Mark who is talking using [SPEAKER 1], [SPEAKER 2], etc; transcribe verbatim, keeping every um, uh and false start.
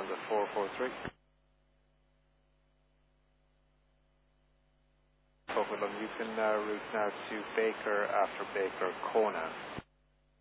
[SPEAKER 1] Lufthansa four four three. Copeland, you can uh, route now to Baker after Baker Kona.